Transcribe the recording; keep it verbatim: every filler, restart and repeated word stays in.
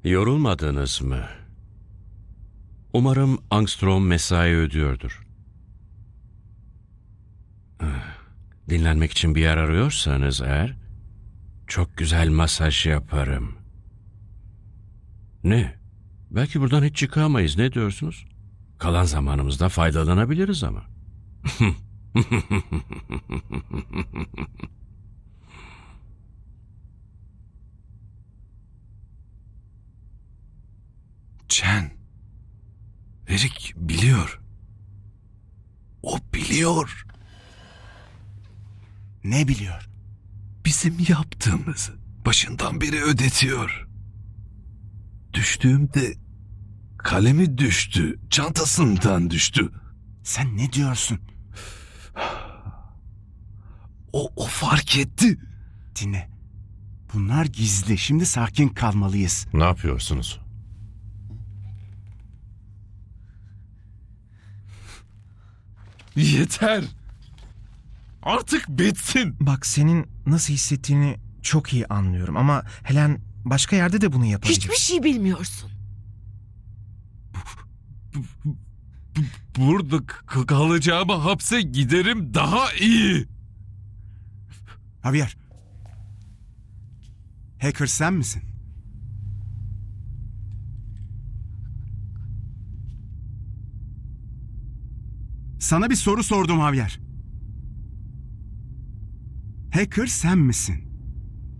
Yorulmadınız mı? Umarım Armstrong mesai ödüyordur. Dinlenmek için bir yer arıyorsanız eğer, çok güzel masaj yaparım. Ne? Belki buradan hiç çıkamayız, ne diyorsunuz? Kalan zamanımızda faydalanabiliriz ama. Chen. Erik biliyor. O biliyor. Ne biliyor? Bizim yaptığımızı başından beri ödetiyor. Düştüğümde kalemi düştü. Çantasından düştü. Sen ne diyorsun? O, o fark etti. Dinle. Bunlar gizli. Şimdi sakin kalmalıyız. Ne yapıyorsunuz? Yeter. Artık bitsin. Bak, senin nasıl hissettiğini çok iyi anlıyorum ama Helen başka yerde de bunu yapabilir. Hiçbir şey bilmiyorsun. Burada k- kalacağıma hapse giderim daha iyi. Javier. Hacker sen misin? Sana bir soru sordum Javier. Hacker sen misin?